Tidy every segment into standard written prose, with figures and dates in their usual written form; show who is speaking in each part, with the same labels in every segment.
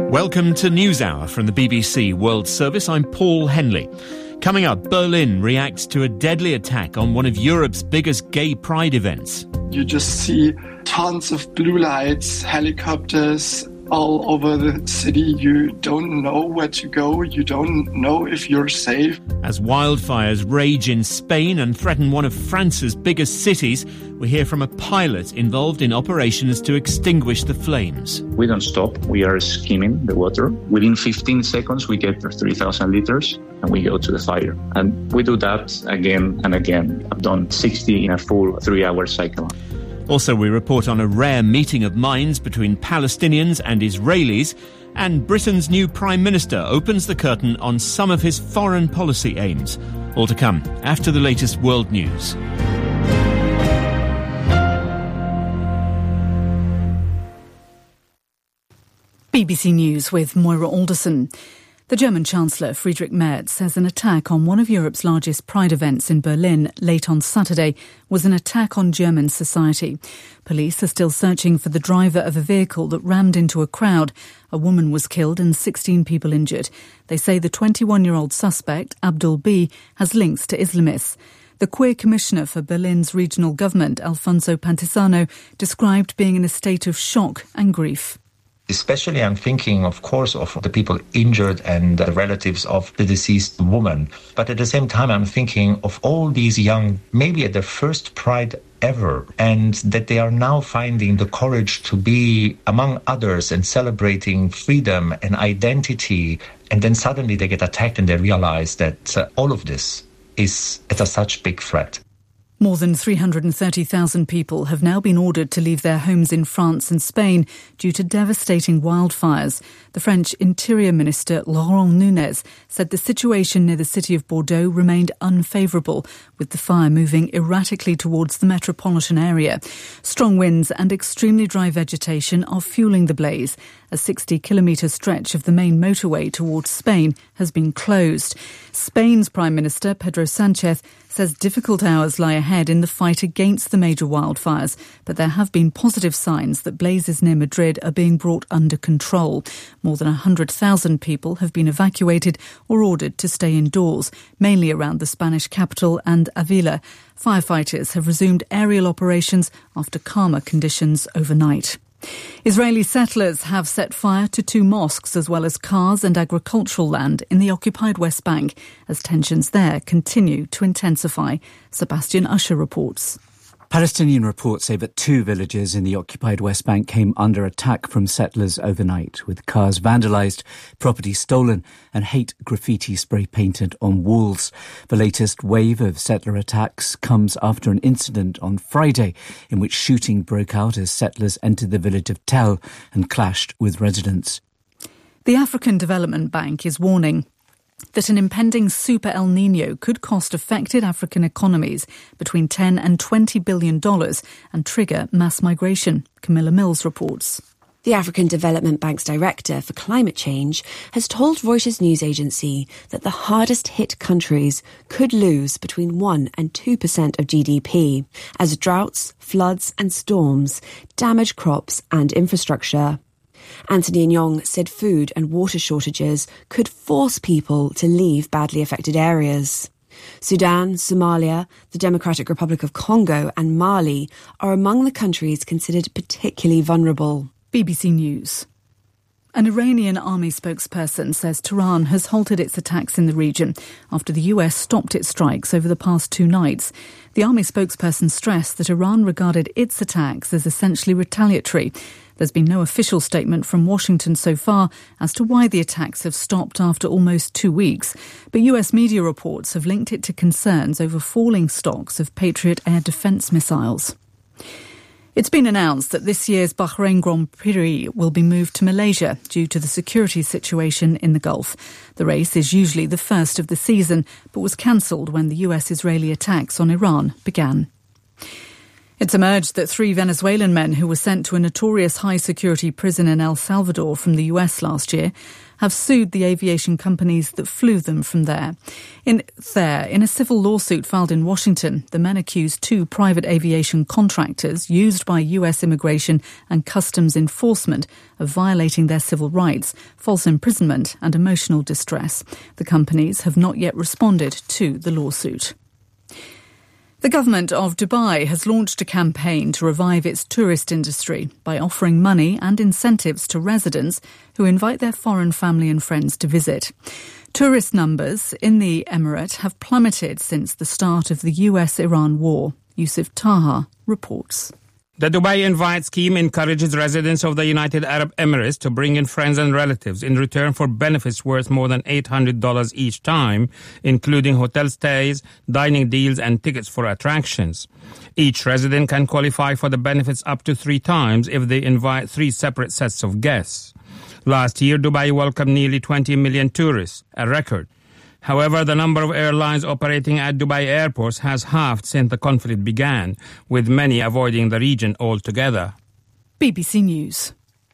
Speaker 1: Welcome to NewsHour from the BBC World Service. I'm Paul Henley. Coming up, Berlin reacts to a deadly attack on one of Europe's biggest gay pride events.
Speaker 2: You just see tons of blue lights, helicopters all over the city. You don't know where to go. You don't know if you're safe.
Speaker 1: As wildfires rage in Spain and threaten one of France's biggest cities, we hear from a pilot involved in operations to extinguish the flames.
Speaker 3: We don't stop. We are skimming the water. Within 15 seconds, we get 3,000 litres and we go to the fire. And we do that again and again. I've done 60 in a full 3-hour cycle.
Speaker 1: Also, we report on a rare meeting of minds between Palestinians and Israelis, and Britain's new Prime Minister opens the curtain on some of his foreign policy aims. All to come after the latest world news.
Speaker 4: BBC News with Moira Alderson. The German Chancellor Friedrich Merz says an attack on one of Europe's largest pride events in Berlin late on Saturday was an attack on German society. Police are still searching for the driver of a vehicle that rammed into a crowd. A woman was killed and 16 people injured. They say the 21-year-old suspect, Abdul B, has links to Islamists. The Queer Commissioner for Berlin's regional government, Alfonso Pantisano, described being in a state of shock and grief.
Speaker 5: Especially I'm thinking, of course, of the people injured and the relatives of the deceased woman. But at the same time, I'm thinking of all these young, maybe at their first Pride ever, and that they are now finding the courage to be among others and celebrating freedom and identity. And then suddenly they get attacked and they realize that all of this is at a such big threat.
Speaker 4: More than 330,000 people have now been ordered to leave their homes in France and Spain due to devastating wildfires. The French Interior Minister Laurent Nunez said the situation near the city of Bordeaux remained unfavourable, with the fire moving erratically towards the metropolitan area. Strong winds and extremely dry vegetation are fueling the blaze. A 60-kilometre stretch of the main motorway towards Spain has been closed. Spain's Prime Minister, Pedro Sánchez, says difficult hours lie ahead in the fight against the major wildfires, but there have been positive signs that blazes near Madrid are being brought under control. More than 100,000 people have been evacuated or ordered to stay indoors, mainly around the Spanish capital and Avila. Firefighters have resumed aerial operations after calmer conditions overnight. Israeli settlers have set fire to 2 mosques as well as cars and agricultural land in the occupied West Bank as tensions there continue to intensify. Sebastian Usher reports.
Speaker 6: Palestinian reports say that 2 villages in the occupied West Bank came under attack from settlers overnight, with cars vandalised, property stolen and hate graffiti spray painted on walls. The latest wave of settler attacks comes after an incident on Friday in which shooting broke out as settlers entered the village of Tel and clashed with residents.
Speaker 4: The African Development Bank is warning that an impending super El Niño could cost affected African economies between $10 and $20 billion and trigger mass migration. Camilla Mills reports.
Speaker 7: The African Development Bank's director for climate change has told Reuters news agency that the hardest hit countries could lose between 1% and 2% of GDP as droughts, floods and storms damage crops and infrastructure. Anthony Nyong said food and water shortages could force people to leave badly affected areas. Sudan, Somalia, the Democratic Republic of Congo and Mali are among the countries considered particularly vulnerable.
Speaker 4: BBC News. An Iranian army spokesperson says Tehran has halted its attacks in the region after the US stopped its strikes over the past 2 nights. The army spokesperson stressed that Iran regarded its attacks as essentially retaliatory. There's been no official statement from Washington so far as to why the attacks have stopped after almost 2 weeks, but US media reports have linked it to concerns over falling stocks of Patriot air defence missiles. It's been announced that this year's Bahrain Grand Prix will be moved to Malaysia due to the security situation in the Gulf. The race is usually the first of the season, but was cancelled when the US-Israeli attacks on Iran began. It's emerged that 3 Venezuelan men who were sent to a notorious high-security prison in El Salvador from the US last year have sued the aviation companies that flew them from there. In a civil lawsuit filed in Washington, the men accuse 2 private aviation contractors used by US Immigration and Customs Enforcement of violating their civil rights, false imprisonment and emotional distress. The companies have not yet responded to the lawsuit. The government of Dubai has launched a campaign to revive its tourist industry by offering money and incentives to residents who invite their foreign family and friends to visit. Tourist numbers in the emirate have plummeted since the start of the US-Iran war. Yusuf Taha reports.
Speaker 8: The Dubai Invite scheme encourages residents of the United Arab Emirates to bring in friends and relatives in return for benefits worth more than $800 each time, including hotel stays, dining deals and tickets for attractions. Each resident can qualify for the benefits up to 3 times if they invite 3 separate sets of guests. Last year, Dubai welcomed nearly 20 million tourists, a record. However, the number of airlines operating at Dubai airports has halved since the conflict began, with many avoiding the region altogether.
Speaker 4: BBC News.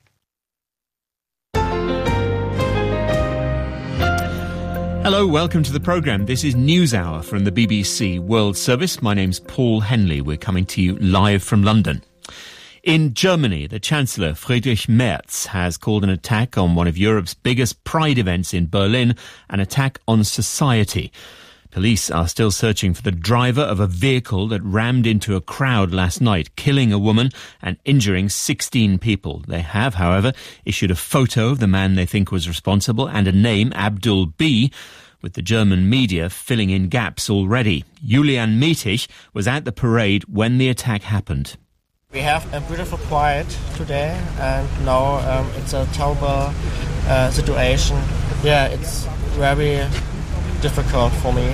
Speaker 1: Hello, welcome to the programme. This is NewsHour from the BBC World Service. My name's Paul Henley. We're coming to you live from London. In Germany, the Chancellor Friedrich Merz has called an attack on one of Europe's biggest pride events in Berlin an attack on society. Police are still searching for the driver of a vehicle that rammed into a crowd last night, killing a woman and injuring 16 people. They have, however, issued a photo of the man they think was responsible and a name, Abdul B., with the German media filling in gaps already. Julian Mettich was at the parade when the attack happened.
Speaker 9: We have a beautiful pride today, and now it's a terrible situation. Yeah, it's very difficult for me.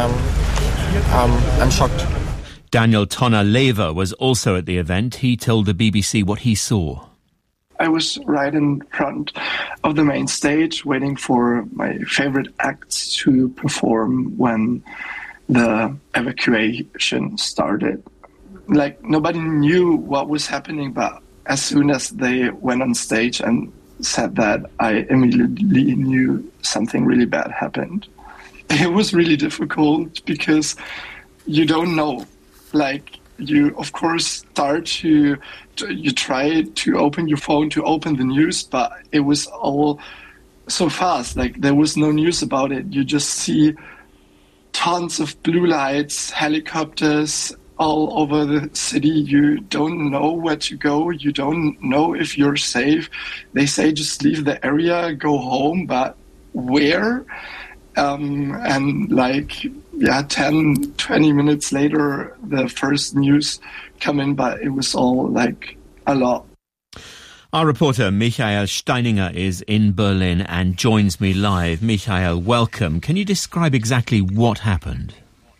Speaker 9: I'm shocked.
Speaker 1: Daniel Tonner-Lever was also at the event. He told the BBC what he saw.
Speaker 2: I was right in front of the main stage waiting for my favorite acts to perform when the evacuation started. Like, nobody knew what was happening, but as soon as they went on stage and said that, I immediately knew something really bad happened. It was really difficult because you don't know. Like, you, of course, you try to open your phone to open the news, but it was all so fast. Like, there was no news about it. You just see tons of blue lights, helicopters, all over the city. You don't know where to go. You don't know if you're safe. They say just leave the area, go home, but where? And 10, 20 minutes later, the first news come in, but it was all like a lot.
Speaker 1: Our reporter Michael Steininger is in Berlin and joins me live. Michael, welcome. Can you describe exactly what happened?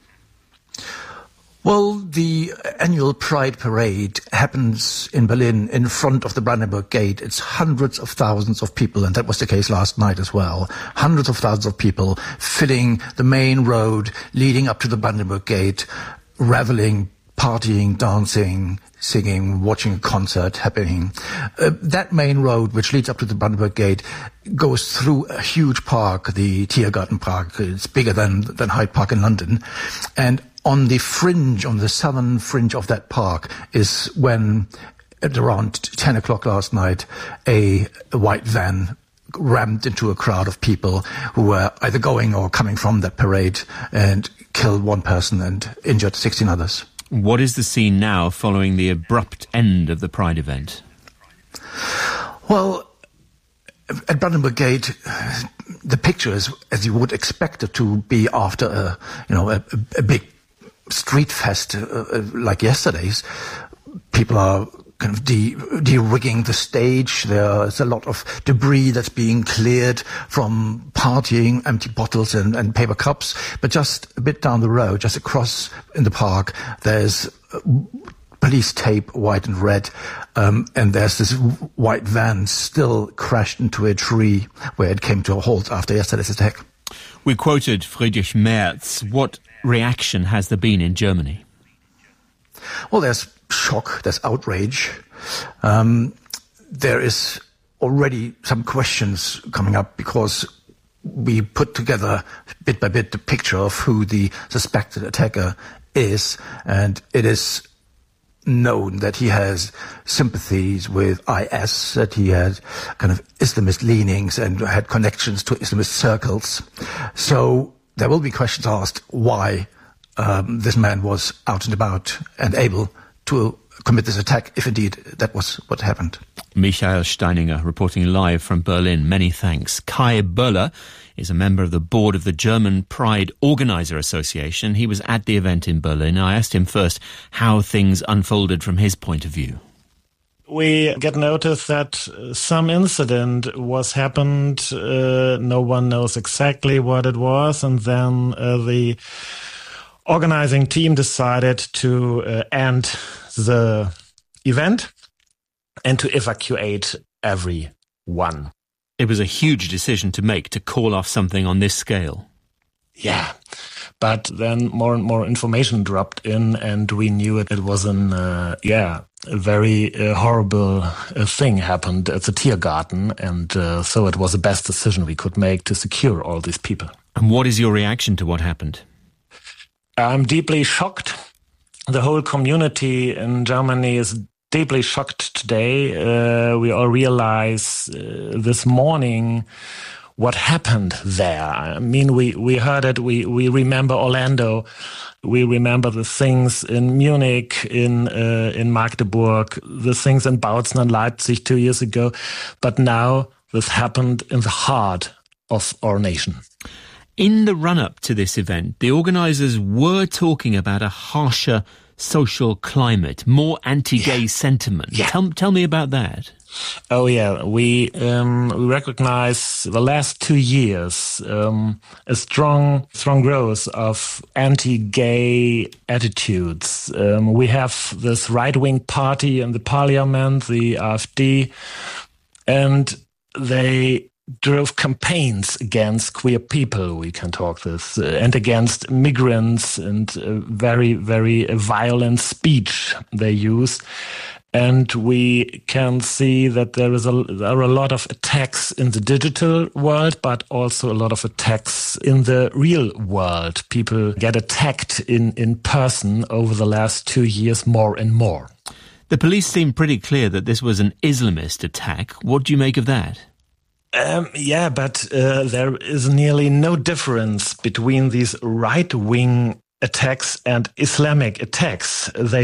Speaker 10: Well, the annual Pride Parade happens in Berlin in front of the Brandenburg Gate. It's hundreds of thousands of people, and that was the case last night as well. Hundreds of thousands of people filling the main road leading up to the Brandenburg Gate, reveling, partying, dancing, singing, watching a concert happening. That main road, which leads up to the Brandenburg Gate, goes through a huge park, the Tiergarten Park. It's bigger than Hyde Park in London. And on the fringe, on the southern fringe of that park, is when, at around 10 o'clock last night, a white van rammed into a crowd of people who were either going or coming from that parade and killed 1 person and injured 16 others.
Speaker 1: What is the scene now following the abrupt end of the Pride event?
Speaker 10: Well, at Brandenburg Gate, the picture is as you would expect it to be after a big street fest like yesterday's. People are kind of de-rigging the stage. There's a lot of debris that's being cleared from partying, empty bottles and paper cups. But just a bit down the road, just across in the park, there's police tape, white and red, and there's this white van still crashed into a tree where it came to a halt after yesterday's attack.
Speaker 1: We quoted Friedrich Merz. What reaction has there been in Germany?
Speaker 10: Well, there's shock, there's outrage. There is already some questions coming up because we put together bit by bit the picture of who the suspected attacker is, and it is known that he has sympathies with IS, that he had kind of Islamist leanings and had connections to Islamist circles. So there will be questions asked why this man was out and about and able to commit this attack, if indeed that was what happened.
Speaker 1: Michael Steininger reporting live from Berlin. Many thanks. Kai Böller is a member of the board of the German Pride Organizer Association. He was at the event in Berlin. I asked him first how things unfolded from his point of view.
Speaker 11: We get notice that some incident was happened. No one knows exactly what it was. And then the organizing team decided to end the event and to evacuate everyone.
Speaker 1: It was a huge decision to make, to call off something on this scale.
Speaker 11: Yeah, but then more and more information dropped in, and we knew it was a very horrible thing happened at the Tiergarten, and so it was the best decision we could make to secure all these people.
Speaker 1: And what is your reaction to what happened?
Speaker 11: I'm deeply shocked. The whole community in Germany is deeply shocked today. We all realize this morning what happened there. I mean, we heard it. We remember Orlando. We remember the things in Munich, in Magdeburg, the things in Bautzen and Leipzig 2 years ago. But now this happened in the heart of our nation.
Speaker 1: In the run-up to this event, the organisers were talking about a harsher social climate, more anti-gay sentiment.
Speaker 11: Yeah.
Speaker 1: Tell me about that.
Speaker 11: Oh yeah, we recognize the last 2 years a strong growth of anti-gay attitudes. We have this right-wing party in the parliament, the AfD, and they drove campaigns against queer people, we can talk this, and against migrants, and very, very violent speech they use. And we can see that there are a lot of attacks in the digital world, but also a lot of attacks in the real world. People get attacked in person over the last 2 years more and more.
Speaker 1: The police seem pretty clear that this was an Islamist attack. What do you make of that?
Speaker 11: But there is nearly no difference between these right-wing attacks and Islamic attacks. They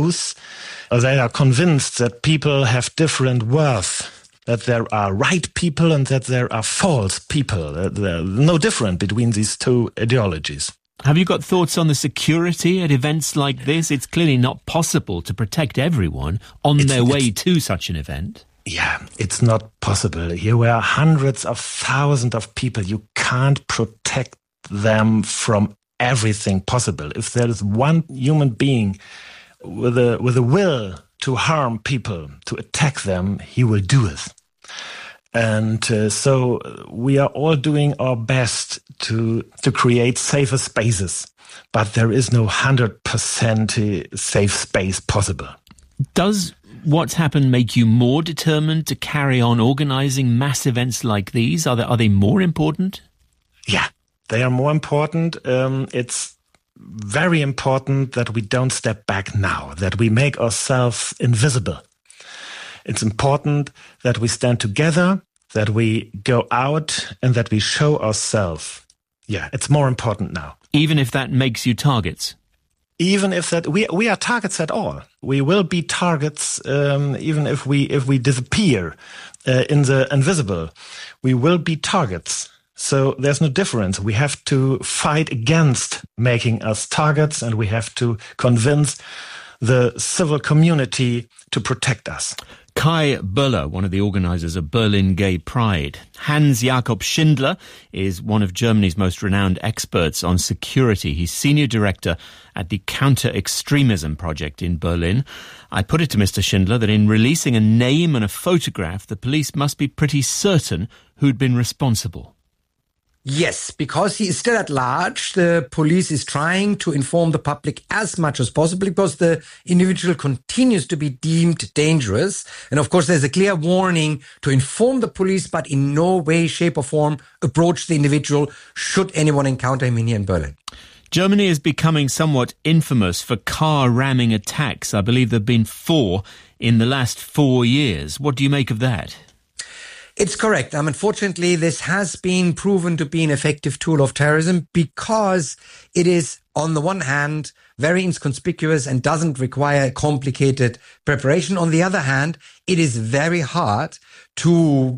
Speaker 11: are convinced that people have different worth, that there are right people and that there are false people. There's no difference between these two ideologies.
Speaker 1: Have you got thoughts on the security at events like this? It's clearly not possible to protect everyone on their way to such an event.
Speaker 11: Yeah, it's not possible. Here were hundreds of thousands of people. You can't protect them from everything possible. If there is one human being with a will to harm people, to attack them, he will do it. And so we are all doing our best to create safer spaces, but there is no 100% safe space possible.
Speaker 1: Does what's happened make you more determined to carry on organising mass events like these? Are they more important?
Speaker 11: Yeah, they are more important. It's very important that we don't step back now, that we make ourselves invisible. It's important that we stand together, that we go out and that we show ourselves. Yeah, it's more important now.
Speaker 1: Even if that makes you targets?
Speaker 11: Even if that we are targets at all. We will be targets even if we disappear in the invisible. We will be targets. So there's no difference. We have to fight against making us targets, and we have to convince the civil community to protect us.
Speaker 1: Kai Böller, one of the organisers of Berlin Gay Pride. Hans-Jakob Schindler is one of Germany's most renowned experts on security. He's senior director at the Counter-Extremism Project in Berlin. I put it to Mr. Schindler that in releasing a name and a photograph, the police must be pretty certain who'd been responsible.
Speaker 12: Yes, because he is still at large. The police is trying to inform the public as much as possible because the individual continues to be deemed dangerous. And of course, there's a clear warning to inform the police, but in no way, shape or form approach the individual should anyone encounter him here in Berlin.
Speaker 1: Germany is becoming somewhat infamous for car ramming attacks. I believe there have been 4 in the last 4 years. What do you make of that?
Speaker 12: It's correct. Unfortunately, this has been proven to be an effective tool of terrorism because it is, on the one hand, very inconspicuous and doesn't require complicated preparation. On the other hand, it is very hard to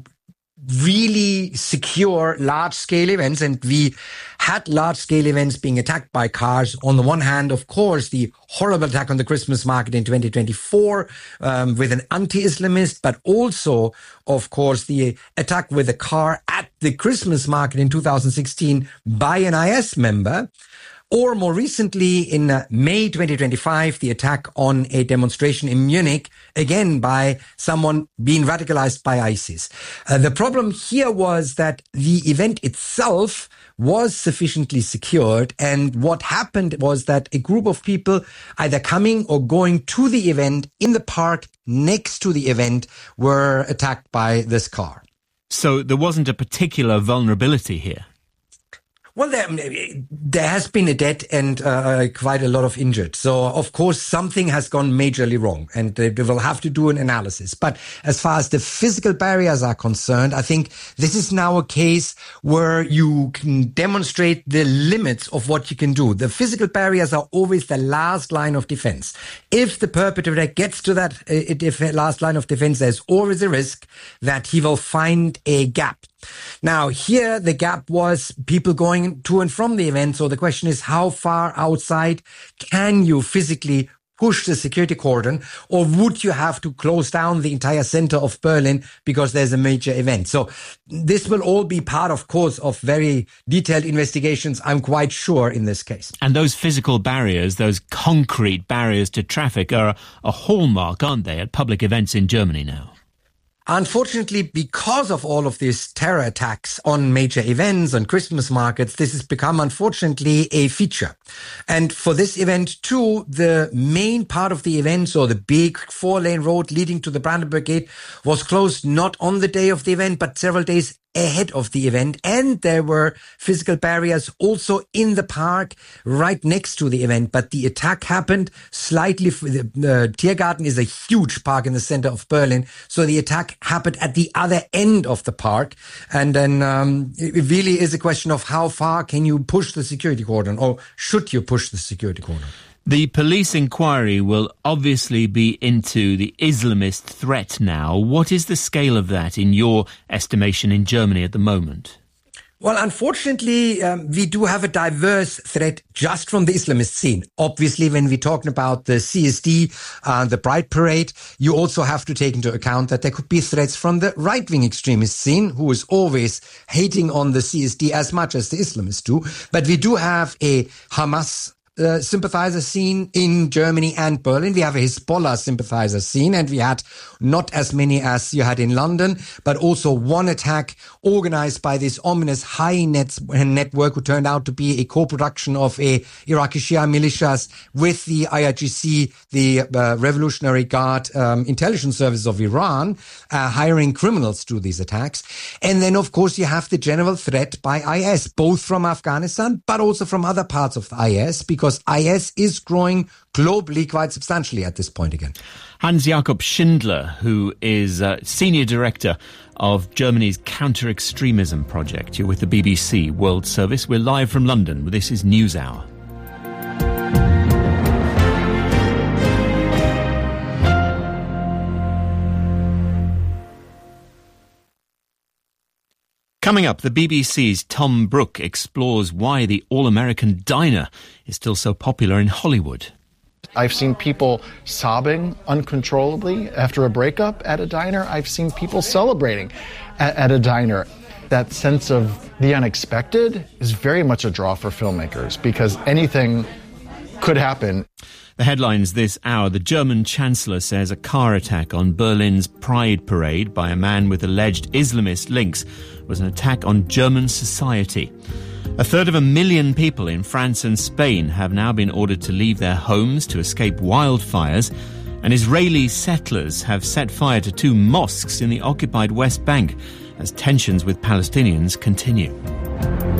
Speaker 12: really secure large-scale events, and we had large-scale events being attacked by cars. On the one hand, of course, the horrible attack on the Christmas market in 2024 with an anti-Islamist, but also, of course, the attack with a car at the Christmas market in 2016 by an IS member. Or more recently, in May 2025, the attack on a demonstration in Munich, again by someone being radicalized by ISIS. The problem here was that the event itself was sufficiently secured. And what happened was that a group of people either coming or going to the event in the park next to the event were attacked by this car.
Speaker 1: So there wasn't a particular vulnerability here?
Speaker 12: Well, there has been a death and quite a lot of injured. So, of course, something has gone majorly wrong, and they will have to do an analysis. But as far as the physical barriers are concerned, I think this is now a case where you can demonstrate the limits of what you can do. The physical barriers are always the last line of defense. If the perpetrator gets to that last line of defense, there's always a risk that he will find a gap. Now, here the gap was people going to and from the event. So the question is, how far outside can you physically push the security cordon, or would you have to close down the entire center of Berlin because there's a major event? So this will all be part, of course, of very detailed investigations, I'm quite sure, in this case.
Speaker 1: And those physical barriers, those concrete barriers to traffic are a hallmark, aren't they, at public events in Germany now?
Speaker 12: Unfortunately, because of all of these terror attacks on major events, on Christmas markets, this has become, unfortunately, a feature. And for this event, too, the main part of the event, so the big 4-lane road leading to the Brandenburg Gate, was closed not on the day of the event, but several days ahead of the event. And there were physical barriers also in the park right next to the event. But the attack happened slightly. The Tiergarten is a huge park in the center of Berlin. So the attack happened at the other end of the park. And then it really is a question of how far can you push the security cordon, or should you push the security cordon?
Speaker 1: The police inquiry will obviously be into the Islamist threat now. What is the scale of that in your estimation in Germany at the moment?
Speaker 12: Well, unfortunately, we do have a diverse threat just from the Islamist scene. Obviously, when we're talking about the CSD, the Pride Parade, you also have to take into account that there could be threats from the right-wing extremist scene, who is always hating on the CSD as much as the Islamists do. But we do have a Hamas sympathizer scene in Germany and Berlin. We have a Hezbollah sympathizer scene, and we had not as many as you had in London, but also one attack organized by this ominous high network, who turned out to be a co-production of a Iraqi Shia militias with the IRGC, the Revolutionary Guard intelligence service of Iran, hiring criminals to do these attacks. And then, of course, you have the general threat by IS, both from Afghanistan, but also from other parts of the IS, because IS is growing globally quite substantially at this point again.
Speaker 1: Hans-Jakob Schindler, who is Senior Director of Germany's Counter-Extremism Project. You're with the BBC World Service. We're live from London. This is NewsHour. Coming up, the BBC's Tom Brooke explores why the all-American diner is still so popular in Hollywood.
Speaker 13: I've seen people sobbing uncontrollably after a breakup at a diner. I've seen people celebrating at a diner. That sense of the unexpected is very much a draw for filmmakers, because anything could happen.
Speaker 1: The headlines this hour. The German Chancellor says a car attack on Berlin's Pride Parade by a man with alleged Islamist links was an attack on German society. 1/3 people in France and Spain have now been ordered to leave their homes to escape wildfires, and Israeli settlers have set fire to 2 mosques in the occupied West Bank as tensions with Palestinians continue.